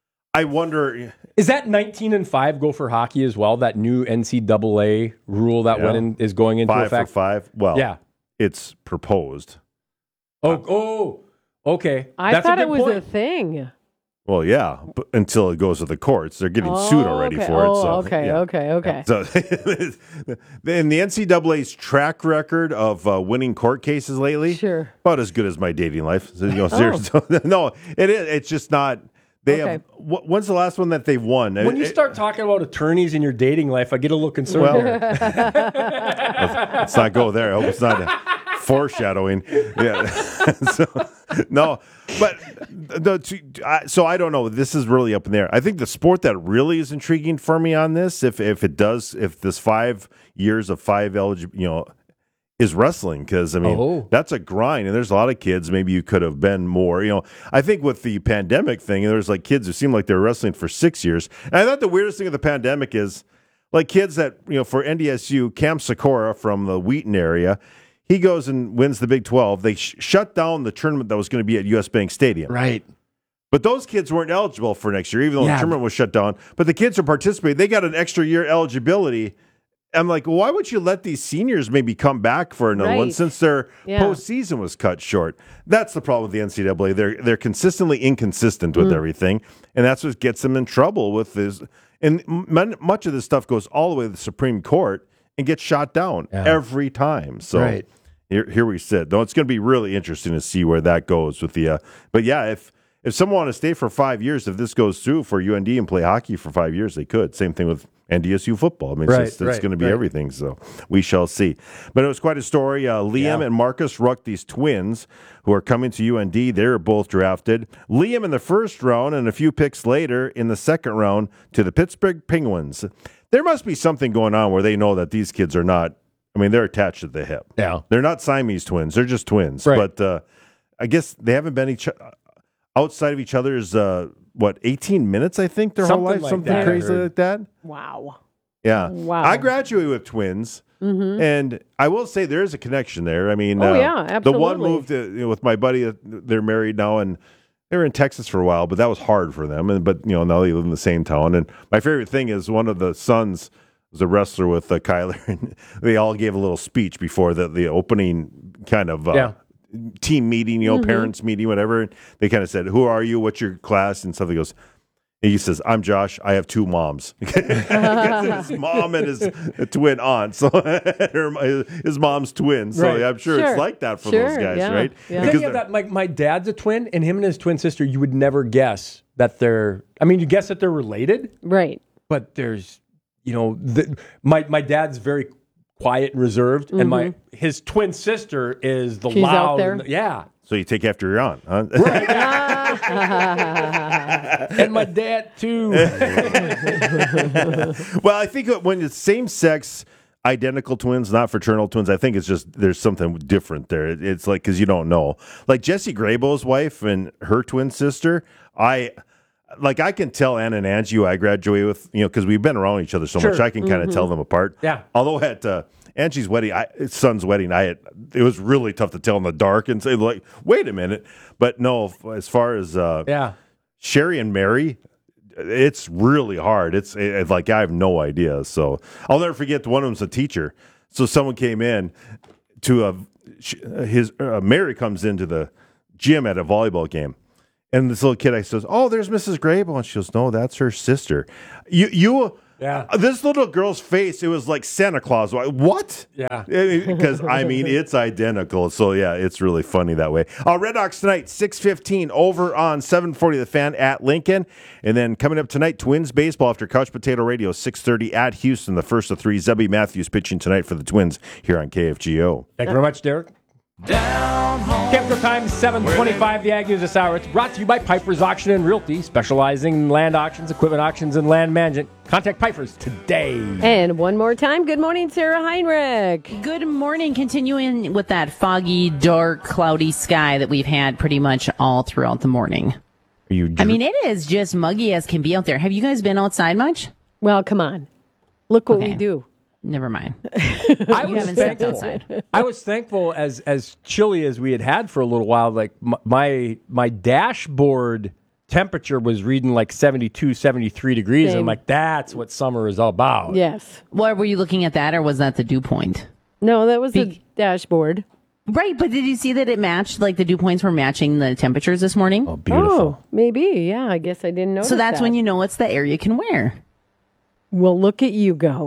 [SPEAKER 5] I wonder.
[SPEAKER 3] Is that nineteen and five go for hockey as well? That new N C double A rule that
[SPEAKER 5] Yeah.
[SPEAKER 3] went in is going into
[SPEAKER 5] Five
[SPEAKER 3] effect.
[SPEAKER 5] for five. Well,
[SPEAKER 3] Yeah.
[SPEAKER 5] it's proposed.
[SPEAKER 3] Oh, oh, okay.
[SPEAKER 8] I
[SPEAKER 3] That's a
[SPEAKER 8] thought
[SPEAKER 3] good
[SPEAKER 8] it was
[SPEAKER 3] point.
[SPEAKER 8] a thing.
[SPEAKER 5] Well, yeah, but until it goes to the courts, they're getting sued
[SPEAKER 8] Oh,
[SPEAKER 5] already
[SPEAKER 8] okay.
[SPEAKER 5] for it.
[SPEAKER 8] Oh,
[SPEAKER 5] So,
[SPEAKER 8] okay,
[SPEAKER 5] yeah.
[SPEAKER 8] okay, okay.
[SPEAKER 5] So, in the N C double A's track record of uh, winning court cases lately,
[SPEAKER 8] Sure.
[SPEAKER 5] about as good as my dating life. So, you know,
[SPEAKER 8] Oh.
[SPEAKER 5] seriously, no, it is. It's just not. They
[SPEAKER 8] Okay.
[SPEAKER 5] have. wh- When's the last one that they've won?
[SPEAKER 3] When you
[SPEAKER 5] It-
[SPEAKER 3] start talking about attorneys in your dating life, I get a little concerned.
[SPEAKER 5] Well,
[SPEAKER 3] there.
[SPEAKER 5] let's, let's not go there. I hope it's not a foreshadowing. Yeah. so, no, but the, to, I, so I don't know. This is really up in there. I think the sport that really is intriguing for me on this, if if it does, if this five years of five eligible, you know, is wrestling, because I mean
[SPEAKER 3] Oh.
[SPEAKER 5] that's a grind, and there's a lot of kids. Maybe you could have been more. You know, I think with the pandemic thing, there's like kids who seem like they were wrestling for six years. And I thought the weirdest thing of the pandemic is like kids that, you know, for N D S U, Cam Sikora from the Wheaton area, he goes and wins the Big twelve. They sh- shut down the tournament that was going to be at U S Bank Stadium.
[SPEAKER 3] Right.
[SPEAKER 5] But those kids weren't eligible for next year, even though
[SPEAKER 3] Yeah.
[SPEAKER 5] the tournament was shut down. But the kids who participated, they got an extra year eligibility. I'm like, well, why would you let these seniors maybe come back for another one
[SPEAKER 8] Right.
[SPEAKER 5] since their
[SPEAKER 8] Yeah.
[SPEAKER 5] postseason was cut short? That's the problem with the N C double A. They're they're consistently inconsistent with
[SPEAKER 8] Mm.
[SPEAKER 5] everything, and that's what gets them in trouble with this. And m- much of this stuff goes all the way to the Supreme Court and gets shot down
[SPEAKER 3] Yeah.
[SPEAKER 5] every time. So
[SPEAKER 3] Right.
[SPEAKER 5] here, here we sit. Though it's going to be really interesting to see where that goes with the. Uh, but yeah, if if someone want to stay for five years, if this goes through for U N D and play hockey for five years, they could. Same thing with N D S U football. I mean, it's,
[SPEAKER 3] Right,
[SPEAKER 5] just, it's
[SPEAKER 3] right,
[SPEAKER 5] going to be
[SPEAKER 3] right.
[SPEAKER 5] everything. So we shall see. But it was quite a story. Uh, Liam
[SPEAKER 3] Yeah.
[SPEAKER 5] and Marcus Ruck, these twins who are coming to U N D, they're both drafted. Liam in the first round, and a few picks later in the second round to the Pittsburgh Penguins. There must be something going on where they know that these kids are not. I mean, they're attached at the hip.
[SPEAKER 3] Yeah.
[SPEAKER 5] They're not Siamese twins. They're just twins.
[SPEAKER 3] Right.
[SPEAKER 5] But uh, I guess they haven't been each outside of each other's, uh, what, eighteen minutes, I think, their
[SPEAKER 3] Something
[SPEAKER 5] whole life?
[SPEAKER 3] like
[SPEAKER 5] Something
[SPEAKER 3] that, I
[SPEAKER 5] crazy
[SPEAKER 3] heard.
[SPEAKER 5] like that?
[SPEAKER 8] Wow.
[SPEAKER 5] Yeah.
[SPEAKER 8] Wow.
[SPEAKER 5] I graduated with twins.
[SPEAKER 8] Mm-hmm.
[SPEAKER 5] And I will say there is a connection there. I mean,
[SPEAKER 8] Oh,
[SPEAKER 5] uh,
[SPEAKER 8] yeah,
[SPEAKER 5] the one
[SPEAKER 8] absolutely.
[SPEAKER 5] moved uh, you know, with my buddy. uh, They're married now, and they were in Texas for a while, but that was hard for them. And but you know now they live in the same town. And my favorite thing is one of the sons was a wrestler with uh, Kyler, and they all gave a little speech before the the opening kind of uh,
[SPEAKER 3] Yeah.
[SPEAKER 5] team meeting, you know,
[SPEAKER 8] Mm-hmm.
[SPEAKER 5] parents meeting, whatever. And they kind of said, "Who are you? What's your class?" And something goes. And he says, "I'm Josh. I have two moms." His mom and his twin aunt. So her, his mom's twin. So
[SPEAKER 3] Right.
[SPEAKER 5] I'm sure,
[SPEAKER 8] Sure.
[SPEAKER 5] it's like that for
[SPEAKER 8] Sure,
[SPEAKER 5] those guys,
[SPEAKER 8] yeah,
[SPEAKER 5] right?
[SPEAKER 8] yeah.
[SPEAKER 3] Then
[SPEAKER 5] Because
[SPEAKER 3] you have
[SPEAKER 5] they're-
[SPEAKER 3] that, like, my dad's a twin, and him and his twin sister, you would never guess that they're, I mean, you guess that they're related,
[SPEAKER 8] Right.
[SPEAKER 3] but there's, you know, the, my, my dad's very quiet and reserved, mm-hmm. and my his twin sister is the
[SPEAKER 8] She's
[SPEAKER 3] loud.
[SPEAKER 8] out there?
[SPEAKER 3] And the, yeah.
[SPEAKER 5] So you take after your aunt, huh?
[SPEAKER 3] Right. And my dad too.
[SPEAKER 5] Well, I think when it's same sex, identical twins, not fraternal twins, I think it's just there's something different there. It, it's like because you don't know, like Jesse Graybo's wife and her twin sister. I like I can tell Ann and Angie who I graduated with, you know, because we've been around each other so
[SPEAKER 3] Sure.
[SPEAKER 5] much. I can kind of
[SPEAKER 8] Mm-hmm.
[SPEAKER 5] tell them apart.
[SPEAKER 3] Yeah.
[SPEAKER 5] Although at uh, Angie's wedding, I, son's wedding, I had, it was really tough to tell in the dark and say like, wait a minute. But no, as far as uh,
[SPEAKER 3] Yeah.
[SPEAKER 5] Sherry and Mary, it's really hard. It's, it's like I have no idea. So I'll never forget one of them's a teacher. So someone came in to a his uh, Mary comes into the gym at a volleyball game, and this little kid I says, "Oh, there's Missus Graybo," and she goes, "No, that's her sister." You you.
[SPEAKER 3] Yeah.
[SPEAKER 5] This little girl's face, it was like Santa Claus. What?
[SPEAKER 3] Yeah.
[SPEAKER 5] Because, I mean, it's identical. So, yeah, it's really funny that way. Uh, Red Hawks tonight, six fifteen over on seven forty The Fan at Lincoln. And then coming up tonight, Twins baseball after Couch Potato Radio, six thirty at Houston. The first of three. Zebby Matthews pitching tonight for the Twins here on K F G O.
[SPEAKER 3] Thank you very much, Derek.
[SPEAKER 9] Down home.
[SPEAKER 3] Capital Time, seven twenty-five, the Ag News this hour. It's brought to you by Piper's Auction and Realty, specializing in land auctions, equipment auctions, and land management. Contact Piper's today.
[SPEAKER 8] And one more time, good morning, Sarah Heinrich.
[SPEAKER 4] Good morning. Continuing with that foggy, dark, cloudy sky that we've had pretty much all throughout the morning.
[SPEAKER 5] Are you
[SPEAKER 4] I mean, it is just muggy as can be out there. Have you guys been outside much?
[SPEAKER 8] Well, come on. Look what
[SPEAKER 4] Okay.
[SPEAKER 8] we do.
[SPEAKER 4] Never mind.
[SPEAKER 3] I
[SPEAKER 4] You
[SPEAKER 3] was
[SPEAKER 4] haven't stepped
[SPEAKER 3] thankful.
[SPEAKER 4] outside.
[SPEAKER 3] I was thankful as as chilly as we had had for a little while. Like m- my my dashboard temperature was reading like seventy-two, seventy-three degrees.
[SPEAKER 8] Same.
[SPEAKER 3] I'm like, that's what summer is all about.
[SPEAKER 8] Yes.
[SPEAKER 4] Well, were you looking at that, or was that the dew point?
[SPEAKER 8] No, that was the
[SPEAKER 4] Be-
[SPEAKER 8] dashboard.
[SPEAKER 4] Right, but did you see that it matched, like the dew points were matching the temperatures this morning?
[SPEAKER 3] Oh, beautiful.
[SPEAKER 8] Oh, maybe. Yeah, I guess I didn't notice
[SPEAKER 4] so that's
[SPEAKER 8] that.
[SPEAKER 4] when you know it's the air you can wear.
[SPEAKER 8] Well, look at you go.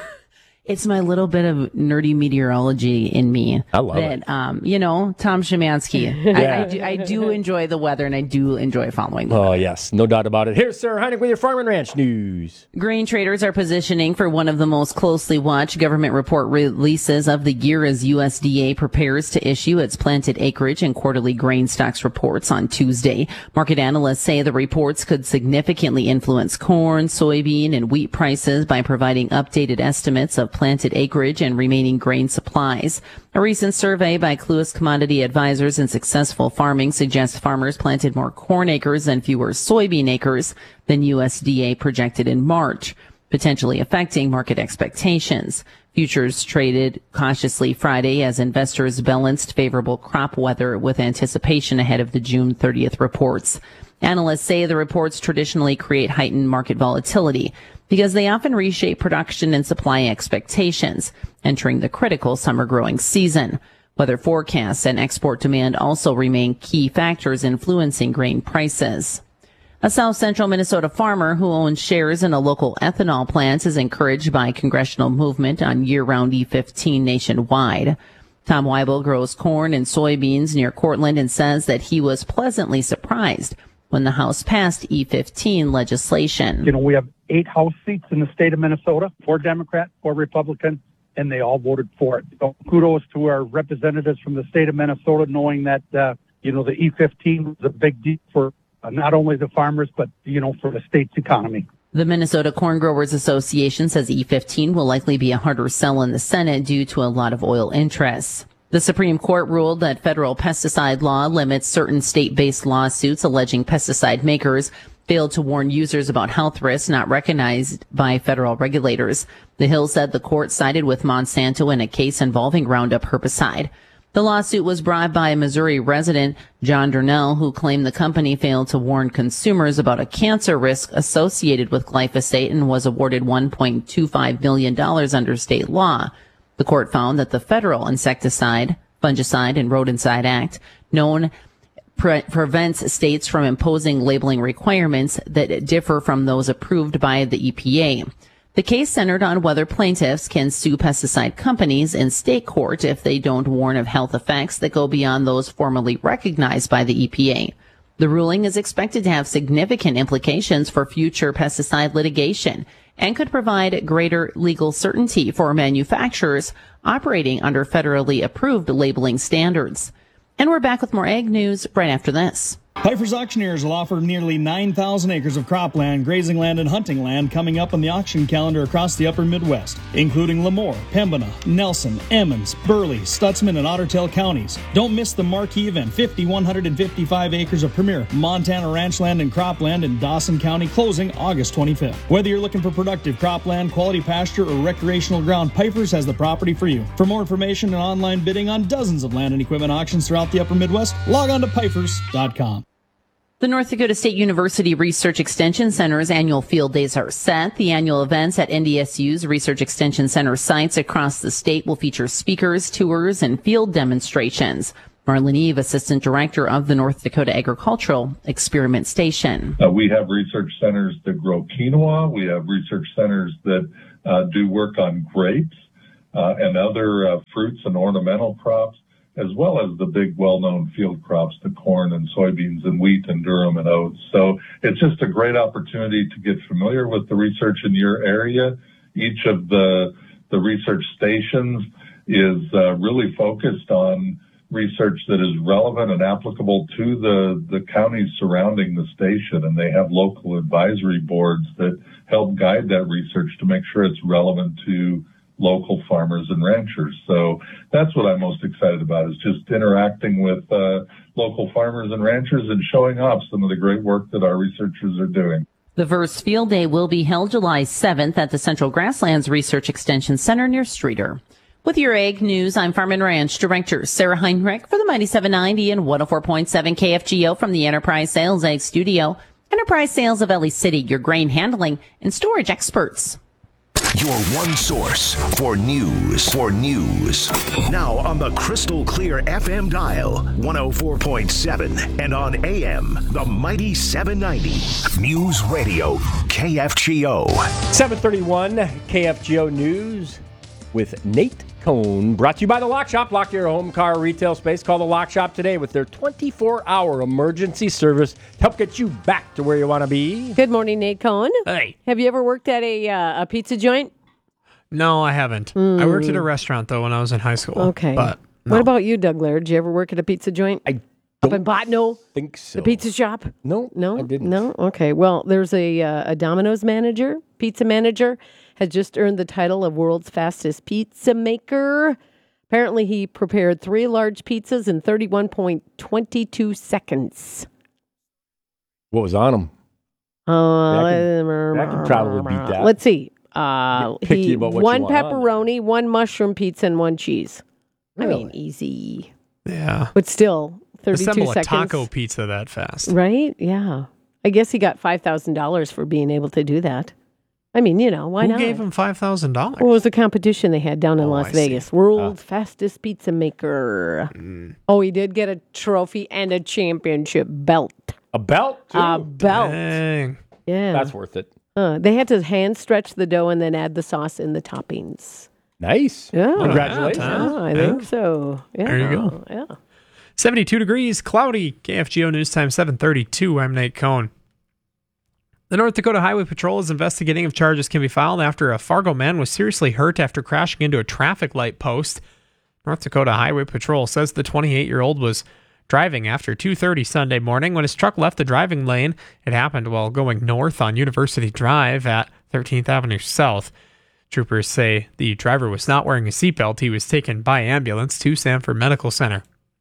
[SPEAKER 4] It's my little bit of nerdy meteorology in me.
[SPEAKER 3] I love
[SPEAKER 4] that,
[SPEAKER 3] it.
[SPEAKER 4] Um, you know, Tom Szymanski. I, I, do, I do enjoy the weather, and I do enjoy following the
[SPEAKER 3] Oh, yes. No doubt about it. Here's Sarah Heinrich with your Farm and Ranch News.
[SPEAKER 4] Grain traders are positioning for one of the most closely watched government report releases of the year as U S D A prepares to issue its planted acreage and quarterly grain stocks reports on Tuesday. Market analysts say the reports could significantly influence corn, soybean, and wheat prices by providing updated estimates of planted acreage and remaining grain supplies. A recent survey by Cluis Commodity Advisors and Successful Farming suggests farmers planted more corn acres and fewer soybean acres than U S D A projected in March, potentially affecting market expectations. Futures traded cautiously Friday as investors balanced favorable crop weather with anticipation ahead of the June thirtieth reports. Analysts say the reports traditionally create heightened market volatility because they often reshape production and supply expectations entering the critical summer growing season. Weather forecasts and export demand also remain key factors influencing grain prices. A South Central Minnesota farmer who owns shares in a local ethanol plant is encouraged by congressional movement on year-round E fifteen nationwide. Tom Weibel grows corn and soybeans near Cortland and says that he was pleasantly surprised when the House passed E fifteen legislation.
[SPEAKER 12] You know, we have eight House seats in the state of Minnesota, four Democrat, four Republican, and they all voted for it. So kudos to our representatives from the state of Minnesota, knowing that, uh, you know, the E fifteen was a big deal for uh, not only the farmers, but, you know, for the state's economy.
[SPEAKER 4] The Minnesota Corn Growers Association says E fifteen will likely be a harder sell in the Senate due to a lot of oil interests. The Supreme Court ruled that federal pesticide law limits certain state-based lawsuits alleging pesticide makers failed to warn users about health risks not recognized by federal regulators. The Hill said the court sided with Monsanto in a case involving Roundup herbicide. The lawsuit was brought by a Missouri resident, John Durnell, who claimed the company failed to warn consumers about a cancer risk associated with glyphosate and was awarded one point two five million dollars under state law. The court found that the Federal Insecticide, Fungicide, and Rodenticide Act, known pre- prevents states from imposing labeling requirements that differ from those approved by the E P A. The case centered on whether plaintiffs can sue pesticide companies in state court if they don't warn of health effects that go beyond those formally recognized by the E P A. The ruling is expected to have significant implications for future pesticide litigation and could provide greater legal certainty for manufacturers operating under federally approved labeling standards. And we're back with more ag news right after this.
[SPEAKER 13] Pifer's Auctioneers will offer nearly nine thousand acres of cropland, grazing land, and hunting land coming up on the auction calendar across the upper Midwest, including Lemoore, Pembina, Nelson, Emmons, Burley, Stutzman, and Otter Tail counties. Don't miss the marquee event, five thousand one hundred fifty-five acres of premier Montana ranch land and cropland in Dawson County, closing August twenty-fifth. Whether you're looking for productive cropland, quality pasture, or recreational ground, Pifer's has the property for you. For more information and online bidding on dozens of land and equipment auctions throughout the upper Midwest, log on to pifers dot com.
[SPEAKER 4] The North Dakota State University Research Extension Center's annual field days are set. The annual events at N D S U's Research Extension Center sites across the state will feature speakers, tours, and field demonstrations. Marlene Eve, Assistant Director of the North Dakota Agricultural Experiment Station.
[SPEAKER 14] Uh, we have research centers that grow quinoa. We have research centers that uh, do work on grapes uh, and other uh, fruits and ornamental crops, as well as the big well-known field crops, the corn and soybeans and wheat and durum and oats. So it's just a great opportunity to get familiar with the research in your area. Each of the the research stations is uh, really focused on research that is relevant and applicable to the, the counties surrounding the station, and they have local advisory boards that help guide that research to make sure it's relevant to local farmers and ranchers. So that's what I'm most excited about, is just interacting with uh, local farmers and ranchers and showing off some of the great work that our researchers are doing.
[SPEAKER 4] The first field day will be held July seventh at the Central Grasslands Research Extension Center near Streeter. With your ag news, I'm Farm and Ranch Director Sarah Heinrich for the Mighty seven ninety and one oh four point seven K F G O from the Enterprise Sales Ag Studio. Enterprise Sales of Ellie City, your grain handling and storage experts.
[SPEAKER 7] Your one source for news. For news. Now on the crystal clear F M dial, one oh four point seven, and on A M, the Mighty seven ninety. News Radio, K F G O.
[SPEAKER 3] seven thirty-one K F G O News with Nate Cohn. Brought to you by The Lock Shop. Lock your home, car, retail space. Call The Lock Shop today with their twenty-four hour emergency service to help get you back to where you want to be.
[SPEAKER 8] Good morning, Nate Cohn.
[SPEAKER 1] Hey.
[SPEAKER 8] Have you ever worked at a uh, a pizza joint?
[SPEAKER 1] No, I haven't. Mm. I worked at a restaurant, though, when I was in high school.
[SPEAKER 8] Okay.
[SPEAKER 1] But no.
[SPEAKER 8] What about you, Doug Laird? Did you ever work at a pizza joint?
[SPEAKER 3] I
[SPEAKER 8] Up in Botno?
[SPEAKER 3] think so.
[SPEAKER 8] The pizza shop?
[SPEAKER 3] No,
[SPEAKER 8] no,
[SPEAKER 3] I didn't.
[SPEAKER 8] No? Okay. Well, there's a, uh, a Domino's manager, pizza manager, has just earned the title of world's fastest pizza maker. Apparently, he prepared three large pizzas in thirty-one point two two seconds.
[SPEAKER 3] What was on them?
[SPEAKER 8] Uh,
[SPEAKER 3] I can, I can probably beat that.
[SPEAKER 8] Let's see. Uh, he,
[SPEAKER 3] about what
[SPEAKER 8] one
[SPEAKER 3] you want
[SPEAKER 8] pepperoni, on one mushroom pizza, and one cheese.
[SPEAKER 3] Really?
[SPEAKER 8] I mean, easy.
[SPEAKER 1] Yeah.
[SPEAKER 8] But still, thirty-two
[SPEAKER 1] Assemble
[SPEAKER 8] seconds.
[SPEAKER 1] a taco pizza that fast.
[SPEAKER 8] Right? Yeah. I guess he got five thousand dollars for being able to do that. I mean, you know, why
[SPEAKER 1] Who
[SPEAKER 8] not?
[SPEAKER 1] gave him five thousand dollars?
[SPEAKER 8] Well, it was a competition they had down in
[SPEAKER 1] Oh,
[SPEAKER 8] Las
[SPEAKER 1] I
[SPEAKER 8] Vegas.
[SPEAKER 1] see.
[SPEAKER 8] World's
[SPEAKER 1] Oh.
[SPEAKER 8] fastest pizza maker.
[SPEAKER 1] Mm.
[SPEAKER 8] Oh, he did get a trophy and a championship belt.
[SPEAKER 3] A belt? Too?
[SPEAKER 8] A belt.
[SPEAKER 1] Dang.
[SPEAKER 8] Yeah.
[SPEAKER 3] That's worth it.
[SPEAKER 8] Uh, they had to hand stretch the dough and then add the sauce in the toppings.
[SPEAKER 3] Nice.
[SPEAKER 8] Yeah.
[SPEAKER 3] Congratulations.
[SPEAKER 8] Yeah, I
[SPEAKER 1] Yeah.
[SPEAKER 8] think so. Yeah.
[SPEAKER 1] There you go.
[SPEAKER 8] Yeah.
[SPEAKER 1] seventy-two degrees, cloudy. K F G O News Time, seven thirty-two. I'm Nate Cohn. The North Dakota Highway Patrol is investigating if charges can be filed after a Fargo man was seriously hurt after crashing into a traffic light post. North Dakota Highway Patrol says the twenty-eight-year-old was driving after two thirty Sunday morning when his truck left the driving lane. It happened while going north on University Drive at thirteenth Avenue South. Troopers say the driver was not wearing a seatbelt. He was taken by ambulance to Sanford Medical Center.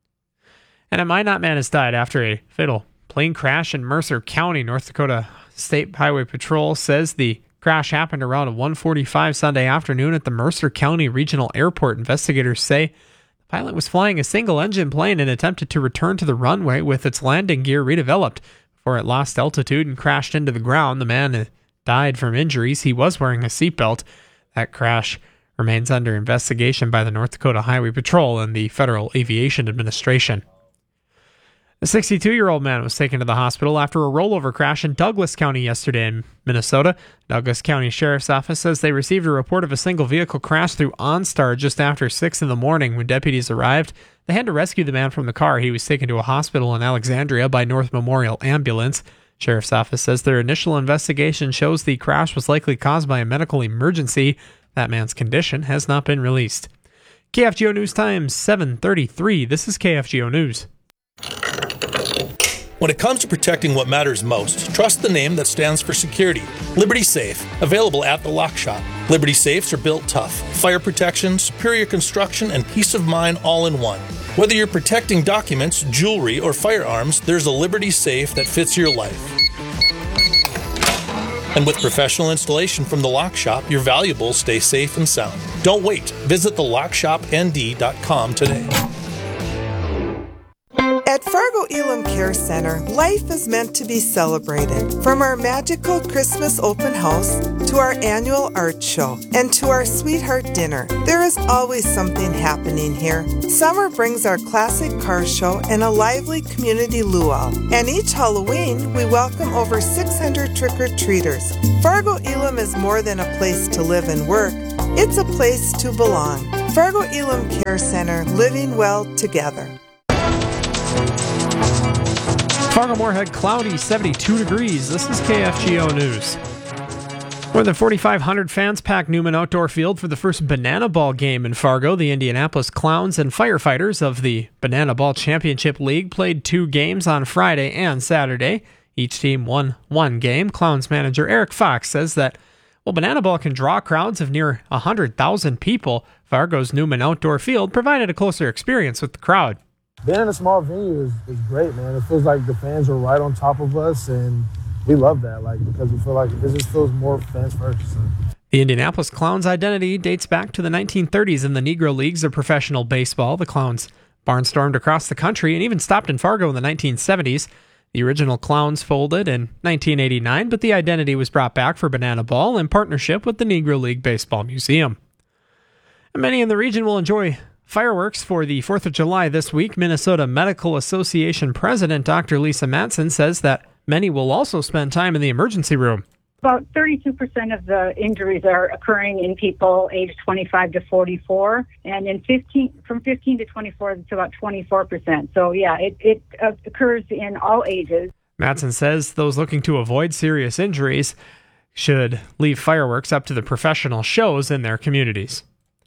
[SPEAKER 1] And a Minot man has died after a fatal plane crash in Mercer County. North Dakota State Highway Patrol says the crash happened around one forty-five Sunday afternoon at the Mercer County Regional Airport. Investigators say the pilot was flying a single-engine plane and attempted to return to the runway with its landing gear redeveloped before it lost altitude and crashed into the ground. The man died from injuries. He was wearing a seatbelt. That crash remains under investigation by the North Dakota Highway Patrol and the Federal Aviation Administration. A sixty-two-year-old man was taken to the hospital after a rollover crash in Douglas County yesterday in Minnesota. Douglas County Sheriff's Office says they received a report of a single vehicle crash through OnStar just after six in the morning. When deputies arrived, they had to rescue the man from the car. He was taken to a hospital in Alexandria by North Memorial Ambulance. Sheriff's Office says their initial investigation shows the crash was likely caused by a medical emergency. That man's condition has not been released. K F G O News Time, seven thirty-three. This is K F G O News.
[SPEAKER 15] When it comes to protecting what matters most, trust the name that stands for security. Liberty Safe, available at the Lock Shop. Liberty Safes are built tough. Fire protection, superior construction, and peace of mind all in one. Whether you're protecting documents, jewelry, or firearms, there's a Liberty Safe that fits your life. And with professional installation from the Lock Shop, your valuables stay safe and sound. Don't wait. Visit the lock shop n d dot com today.
[SPEAKER 16] At Fargo Elam Care Center, life is meant to be celebrated. From our magical Christmas open house to our annual art show and to our sweetheart dinner, there is always something happening here. Summer brings our classic car show and a lively community luau. And each Halloween, we welcome over six hundred trick-or-treaters. Fargo Elam is more than a place to live and work. It's a place to belong. Fargo Elam Care Center, living well together.
[SPEAKER 1] Fargo Moorhead, cloudy, seventy-two degrees. This is K F G O News. More than forty-five hundred fans packed Newman Outdoor Field for the first Banana Ball game in Fargo. The Indianapolis Clowns and Firefighters of the Banana Ball Championship League played two games on Friday and Saturday. Each team won one game. Clowns manager Eric Fox says that while Banana Ball can draw crowds of near one hundred thousand people, Fargo's Newman Outdoor Field provided a closer experience with the crowd.
[SPEAKER 17] Being in a small venue is, is great, man. It feels like the fans are right on top of us, and we love that, like, because we feel like it just feels more fans first. So.
[SPEAKER 1] The Indianapolis Clowns' identity dates back to the nineteen thirties in the Negro Leagues of professional baseball. The Clowns barnstormed across the country and even stopped in Fargo in the nineteen seventies. The original Clowns folded in nineteen eighty-nine, but the identity was brought back for Banana Ball in partnership with the Negro League Baseball Museum. And many in the region will enjoy fireworks for the fourth of July this week. Minnesota Medical Association President Doctor Lisa Matson says that many will also spend time in the emergency room.
[SPEAKER 18] About thirty-two percent of the injuries are occurring in people aged twenty-five to forty-four, and in fifteen from fifteen to twenty-four, it's about twenty-four percent. So, yeah, it, it uh, occurs in all ages.
[SPEAKER 1] Matson says those looking to avoid serious injuries should leave fireworks up to the professional shows in their communities.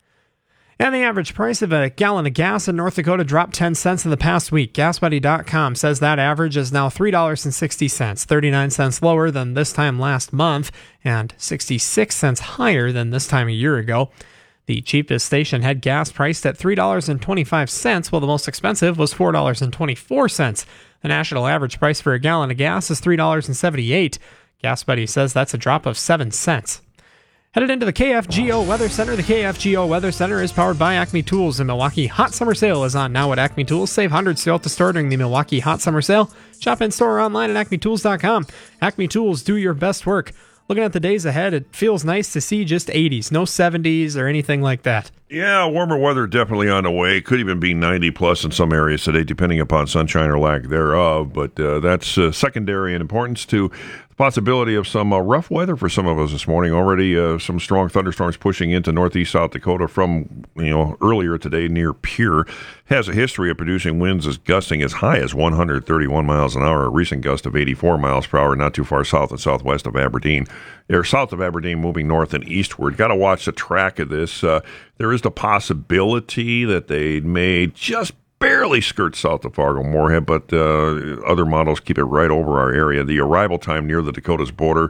[SPEAKER 1] And the average price of a gallon of gas in North Dakota dropped ten cents in the past week. gas buddy dot com says that average is now three dollars and sixty cents, thirty-nine cents lower than this time last month and sixty-six cents higher than this time a year ago. The cheapest station had gas priced at three dollars and twenty-five cents, while the most expensive was four dollars and twenty-four cents. The national average price for a gallon of gas is three dollars and seventy-eight cents. GasBuddy says that's a drop of seven cents. Headed into the K F G O Weather Center. The K F G O Weather Center is powered by Acme Tools. The Milwaukee Hot Summer Sale is on now at Acme Tools. Save hundreds throughout the store during the Milwaukee Hot Summer Sale. Shop in store or online at acme tools dot com. Acme Tools, do your best work. Looking at the days ahead, it feels nice to see just eighties, no seventies or anything like that.
[SPEAKER 6] Yeah, warmer weather definitely on the way. Could even be ninety plus in some areas today, depending upon sunshine or lack thereof. But uh, that's uh, secondary in importance to the possibility of some uh, rough weather for some of us this morning. Already uh, some strong thunderstorms pushing into northeast South Dakota from, you know, earlier today near Pierre. Has a history of producing winds as gusting as high as one hundred thirty-one miles an hour. A recent gust of eighty-four miles per hour, not too far south and southwest of Aberdeen. They're south of Aberdeen, moving north and eastward. Got to watch the track of this. Uh, there is the possibility that they may just barely skirt south of Fargo Moorhead, but uh, other models keep it right over our area. The arrival time near the Dakotas border,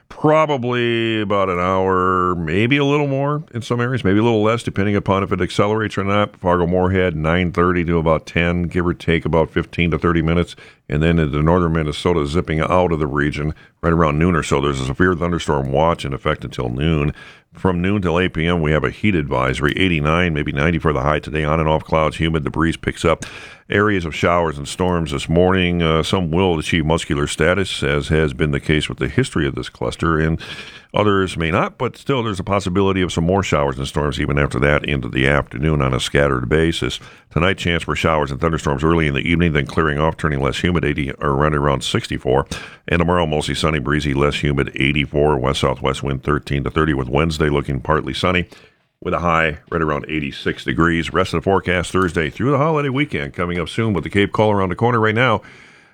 [SPEAKER 6] probably about an hour, maybe a little more in some areas, maybe a little less, depending upon if it accelerates or not. Fargo Moorhead, nine thirty to about ten, give or take about fifteen to thirty minutes. And then into northern Minnesota, zipping out of the region right around noon or so. There's a severe thunderstorm watch in effect until noon. From noon till eight p.m., we have a heat advisory, eighty-nine, maybe ninety for the high today. On and off clouds, humid, the breeze picks up. Areas of showers and storms this morning. Uh, some will achieve muscular status, as has been the case with the history of this cluster, and others may not, but still there's a possibility of some more showers and storms even after that into the afternoon on a scattered basis. Tonight, chance for showers and thunderstorms early in the evening, then clearing off, turning less humid, eighty or running around sixty-four. And tomorrow, mostly sunny, breezy, less humid, eighty-four. West-southwest wind thirteen to thirty, with Wednesday looking partly sunny, with a high right around eighty-six degrees. Rest of the forecast Thursday through the holiday weekend coming up soon with the Cape Call around the corner right now.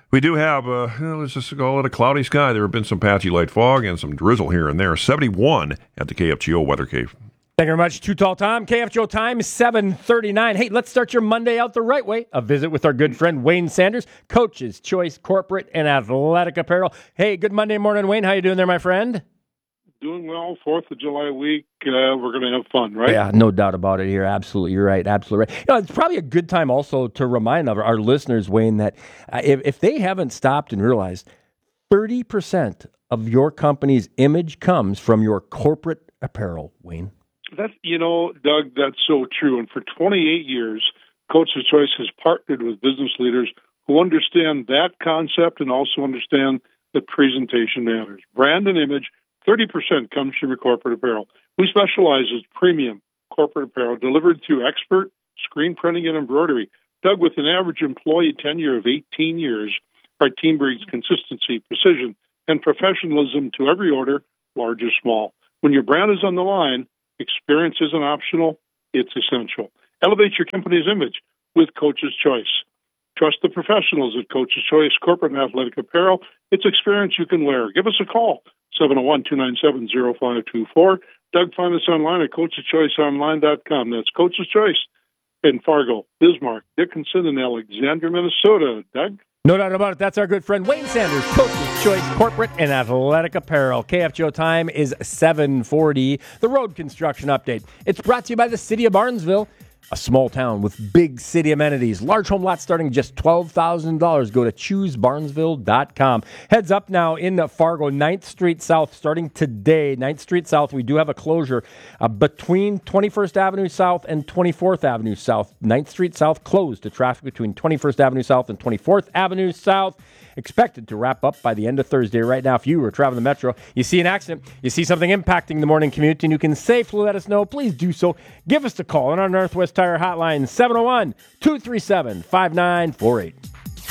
[SPEAKER 6] We do have, uh, let's just call it a cloudy sky. There have been some patchy light fog and some drizzle here and there. seventy-one at the K F G O Weather Cave.
[SPEAKER 3] Thank you very much, Too Tall Tom. K F G O time, seven thirty-nine. Hey, let's start your Monday out the right way. A visit with our good friend Wayne Sanders, Coach's Choice Corporate and Athletic Apparel. Hey, good Monday morning, Wayne. How you doing there, my friend?
[SPEAKER 19] Doing well. Fourth of July week. Uh, we're going to have fun, right?
[SPEAKER 3] Yeah, no doubt about it here. Absolutely. You're right. Absolutely right. You know, it's probably a good time also to remind our, our listeners, Wayne, that uh, if, if they haven't stopped and realized thirty percent of your company's image comes from your corporate apparel, Wayne.
[SPEAKER 19] That's, you know, Doug, that's so true. And for twenty-eight years, Coach's Choice has partnered with business leaders who understand that concept and also understand that presentation matters. Brand and image, thirty percent comes from your corporate apparel. We specialize in premium corporate apparel delivered through expert screen printing and embroidery. Doug, with an average employee tenure of eighteen years, our team brings consistency, precision, and professionalism to every order, large or small. When your brand is on the line, experience isn't optional, it's essential. Elevate your company's image with Coach's Choice. Trust the professionals at Coach's Choice Corporate and Athletic Apparel. It's experience you can wear. Give us a call, seven oh one, two nine seven, oh five two four. Doug, find us online at coaches choice online dot com. That's Coach's Choice in Fargo, Bismarck, Dickinson, and Alexandria, Minnesota. Doug?
[SPEAKER 3] No doubt about it. That's our good friend Wayne Sanders, Coach's Choice Corporate and Athletic Apparel. K F G O time is seven forty. The road construction update. It's brought to you by the City of Barnesville, a small town with big city amenities. Large home lots starting just twelve thousand dollars. Go to choose barnesville dot com. Heads up now in Fargo, ninth Street South, starting today. ninth Street South, we do have a closure uh, between twenty-first Avenue South and twenty-fourth Avenue South. ninth Street South closed to traffic between twenty-first Avenue South and twenty-fourth Avenue South. Expected to wrap up by the end of Thursday. Right now, if you are traveling the Metro, you see an accident, you see something impacting the morning commute, and you can safely let us know, please do so. Give us a call on our Northwest Tire hotline, seven oh one, two three seven, five nine four eight.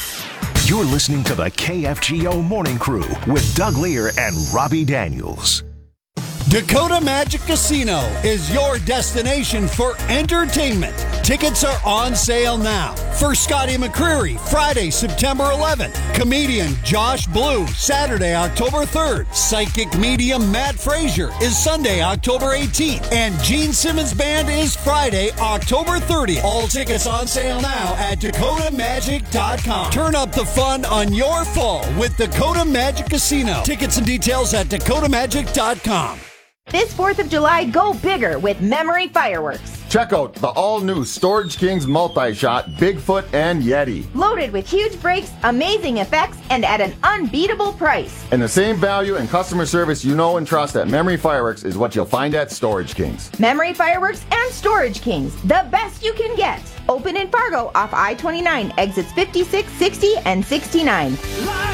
[SPEAKER 7] You're listening to the K F G O Morning Crew with Doug Lear and Robbie Daniels.
[SPEAKER 20] Dakota Magic Casino is your destination for entertainment. Tickets are on sale now. For Scotty McCreery, Friday, September eleventh. Comedian Josh Blue, Saturday, October third. Psychic medium Matt Frazier is Sunday, October eighteenth. And Gene Simmons Band is Friday, October thirtieth. All tickets on sale now at dakota magic dot com. Turn up the fun on your fall with Dakota Magic Casino. Tickets and details at dakota magic dot com.
[SPEAKER 21] This fourth of July, go bigger with Memory Fireworks.
[SPEAKER 22] Check out the all-new Storage Kings multi-shot Bigfoot and Yeti.
[SPEAKER 21] Loaded with huge breaks, amazing effects, and at an unbeatable price.
[SPEAKER 22] And the same value and customer service you know and trust at Memory Fireworks is what you'll find at Storage Kings.
[SPEAKER 21] Memory Fireworks and Storage Kings, the best you can get. Open in Fargo off I twenty-nine, exits fifty-six, sixty, and sixty-nine.